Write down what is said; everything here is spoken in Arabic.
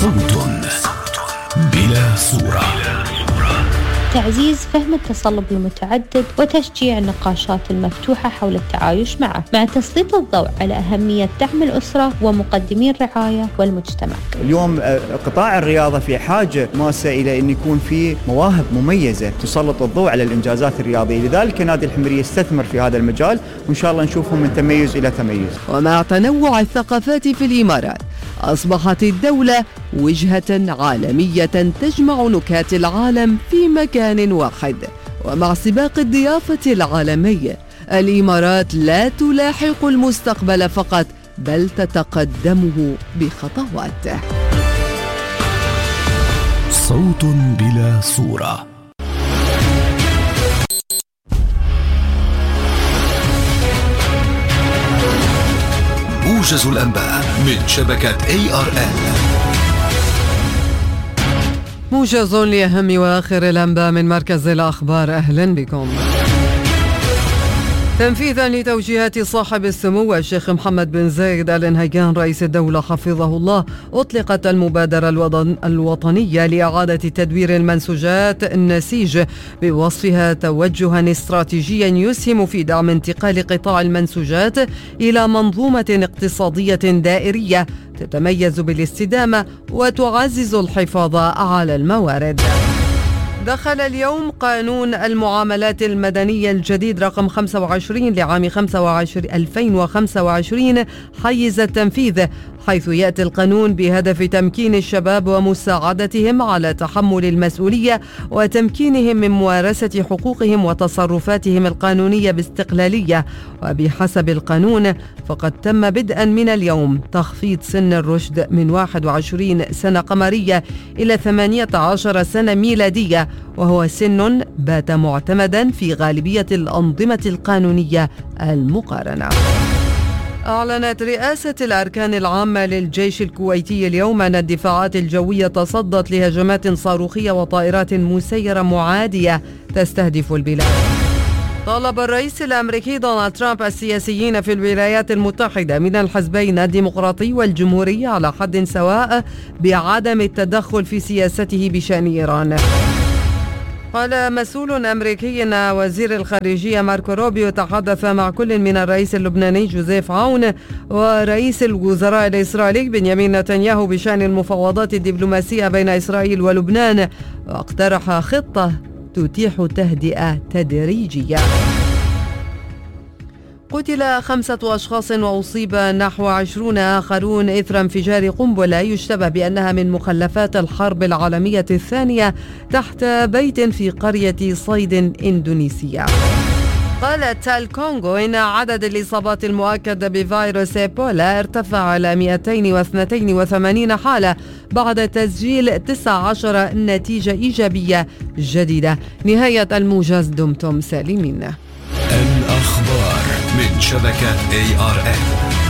صوت بلا صورة. تعزيز فهم التصلب المتعدد وتشجيع النقاشات المفتوحة حول التعايش معه، مع تسليط الضوء على أهمية دعم الأسرة ومقدمي الرعاية والمجتمع. اليوم قطاع الرياضة في حاجة ماسة إلى أن يكون في مواهب مميزة تسلط الضوء على الإنجازات الرياضية، لذلك نادي الحميرية يستثمر في هذا المجال، وإن شاء الله نشوفهم من تميز إلى تميز. ومع تنوع الثقافات في الإمارات، أصبحت الدولة وجهة عالمية تجمع نكات العالم في مكان واحد. ومع سباق الضيافة العالمي، الإمارات لا تلاحق المستقبل فقط، بل تتقدمه بخطوات. صوت بلا صورة. موجز الأنباء من شبكة ARN. موجز لأهم وآخر الأنباء من مركز الأخبار. أهلا بكم. تنفيذا لتوجيهات صاحب السمو الشيخ محمد بن زايد آل نهيان رئيس الدولة حفظه الله، أطلقت المبادرة الوطنية لإعادة تدوير المنسوجات النسيج بوصفها توجها استراتيجيا يسهم في دعم انتقال قطاع المنسوجات إلى منظومة اقتصادية دائرية تتميز بالاستدامة وتعزز الحفاظ على الموارد. دخل اليوم قانون المعاملات المدنية الجديد رقم 25 لعام 2025 حيز التنفيذ، حيث يأتي القانون بهدف تمكين الشباب ومساعدتهم على تحمل المسؤولية وتمكينهم من ممارسة حقوقهم وتصرفاتهم القانونية باستقلالية. وبحسب القانون فقد تم بدءا من اليوم تخفيض سن الرشد من 21 سنة قمرية إلى 18 سنة ميلادية، وهو سن بات معتمدا في غالبية الأنظمة القانونية المقارنة. أعلنت رئاسة الأركان العامة للجيش الكويتي اليوم أن الدفاعات الجوية تصدت لهجمات صاروخية وطائرات مسيرة معادية تستهدف البلاد. طالب الرئيس الأمريكي دونالد ترامب السياسيين في الولايات المتحدة من الحزبين الديمقراطي والجمهوري على حد سواء بعدم التدخل في سياسته بشأن إيران. قال مسؤول أمريكي أن وزير الخارجية ماركو روبيو تحدث مع كل من الرئيس اللبناني جوزيف عون ورئيس الوزراء الإسرائيلي بنيامين نتنياهو بشأن المفاوضات الدبلوماسية بين إسرائيل ولبنان، واقترح خطة تتيح تهدئة تدريجية. قتل 5 أشخاص وأصيب نحو 20 آخرون إثر انفجار قنبلة يشتبه بأنها من مخلفات الحرب العالمية الثانية تحت بيت في قرية صيد إندونيسية. قالت الكونغو إن عدد الإصابات المؤكد بفيروس إيبولا ارتفع إلى 282 حالة بعد تسجيل 19 نتيجة إيجابية جديدة. نهاية الموجز، دمتم سالمين. الأخبار من شبكة ARN.